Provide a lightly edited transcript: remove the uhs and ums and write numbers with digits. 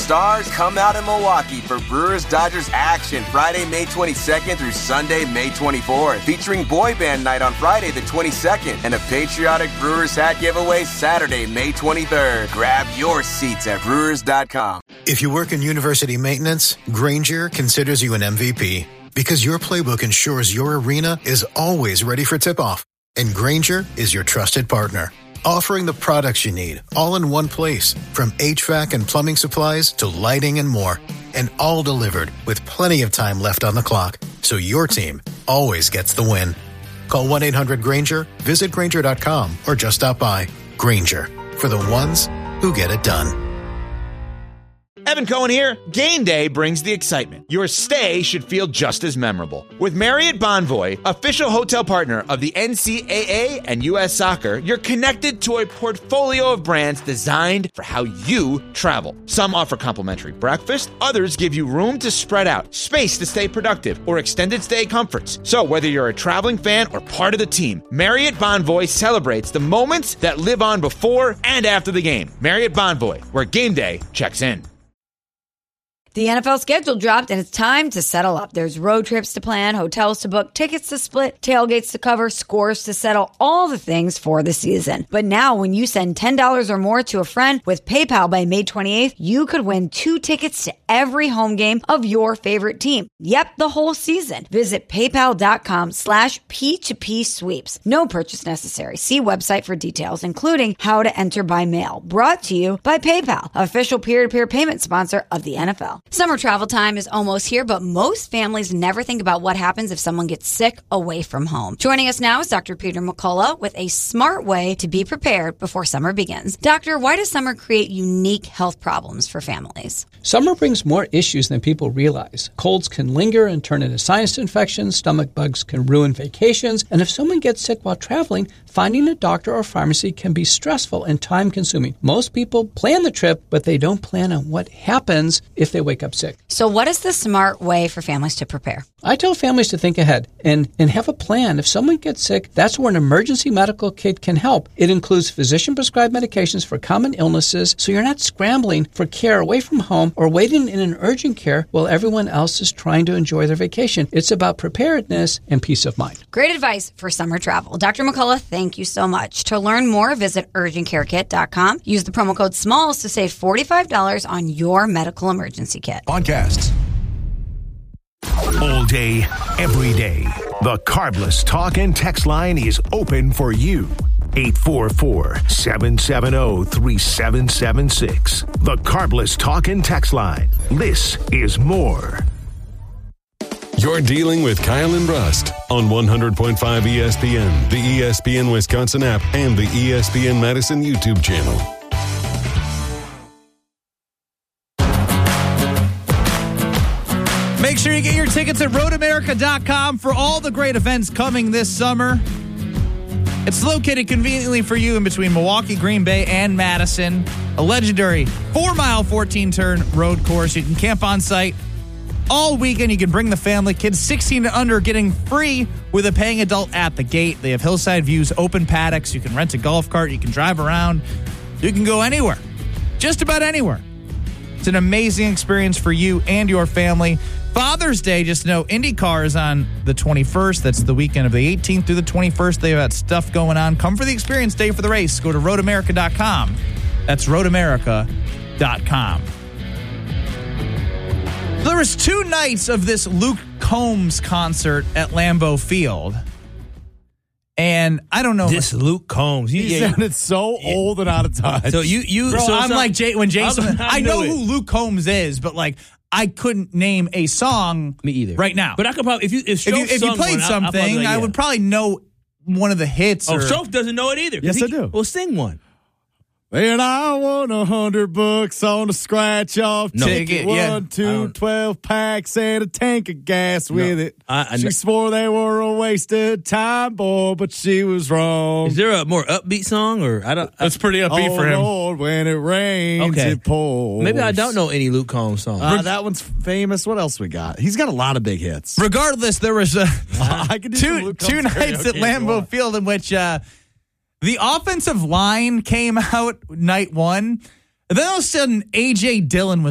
stars come out in Milwaukee for Brewers-Dodgers action Friday, May 22nd through Sunday, May 24th, featuring Boy Band Night on Friday the 22nd and a patriotic Brewers hat giveaway Saturday, May 23rd. Grab your seats at Brewers.com. If you work in university maintenance, Grainger considers you an MVP because your playbook ensures your arena is always ready for tip-off. And Grainger is your trusted partner, offering the products you need all in one place, from HVAC and plumbing supplies to lighting and more, and all delivered with plenty of time left on the clock, so your team always gets the win. Call 1-800-GRAINGER, visit Grainger.com, or just stop by. Grainger, for the ones who get it done. Evan Cohen here. Game day brings the excitement. Your stay should feel just as memorable. With Marriott Bonvoy, official hotel partner of the NCAA and U.S. Soccer, you're connected to a portfolio of brands designed for how you travel. Some offer complimentary breakfast, others give you room to spread out, space to stay productive, or extended stay comforts. So whether you're a traveling fan or part of the team, Marriott Bonvoy celebrates the moments that live on before and after the game. Marriott Bonvoy, where game day checks in. The NFL schedule dropped, and it's time to settle up. There's road trips to plan, hotels to book, tickets to split, tailgates to cover, scores to settle, all the things for the season. But now, when you send $10 or more to a friend with PayPal by May 28th, you could win 2 tickets to every home game of your favorite team. Yep, the whole season. Visit PayPal.com/P2P sweeps. No purchase necessary. See website for details, including how to enter by mail. Brought to you by PayPal, official peer-to-peer payment sponsor of the NFL. Summer travel time is almost here, but most families never think about what happens if someone gets sick away from home. Joining us now is Dr. Peter McCullough with a smart way to be prepared before summer begins. Doctor, why does summer create unique health problems for families? Summer brings more issues than people realize. Colds can linger and turn into sinus infections, stomach bugs can ruin vacations, and if someone gets sick while traveling, finding a doctor or pharmacy can be stressful and time-consuming. Most people plan the trip, but they don't plan on what happens if they wake up sick. So what is the smart way for families to prepare? I tell families to think ahead and have a plan. If someone gets sick, that's where an emergency medical kit can help. It includes physician-prescribed medications for common illnesses, so you're not scrambling for care away from home or waiting in an urgent care while everyone else is trying to enjoy their vacation. It's about preparedness and peace of mind. Great advice for summer travel. Dr. McCullough, thank you so much. To learn more, visit urgentcarekit.com. Use the promo code SMALLS to save $45 on your medical emergency kit. Podcasts. All day, every day. The Carbless Talk and Text line is open for you. 844-770-3776. The Carbless Talk and Text line. This is more. You're dealing with Kyle and Rust on 100.5 ESPN, the ESPN Wisconsin app, and the ESPN Madison YouTube channel. Make sure you get your tickets at roadamerica.com for all the great events coming this summer. It's located conveniently for you in between Milwaukee, Green Bay, and Madison. A legendary 4-mile, 14-turn road course. You can camp on site all weekend. You can bring the family. Kids 16 and under getting free with a paying adult at the gate. They have hillside views, open paddocks. You can rent a golf cart. You can drive around. You can go anywhere. Just about anywhere. It's an amazing experience for you and your family. Father's Day, just know IndyCar is on the 21st. That's the weekend of the 18th through the 21st. They've got stuff going on. Come for the experience day for the race. Go to roadamerica.com. That's roadamerica.com. There was 2 nights of this Luke Combs concert at Lambeau Field. And I don't know. This Luke Combs. He sounded so old and out of touch. So you Bro, so I'm like when Jason. I know it. who Luke Combs is, but like I couldn't name a song. Me either. Right now. But I could probably if you played something, I would probably know one of the hits. Oh, Strofe doesn't know it either. Yes, I do. Well, sing one. And I won $100 on a scratch-off ticket. Yeah. 1, 2, 12 packs and a tank of gas with it. She swore they were a waste of time, boy, but she was wrong. Is there a more upbeat song, or I don't? That's pretty upbeat for him. Lord, when it rains, it pours. Maybe I don't know any Luke Combs songs. That one's famous. What else we got? He's got a lot of big hits. Regardless, there was I could do two nights at Lambeau Field in which the offensive line came out night one. And then all of a sudden, A.J. Dillon was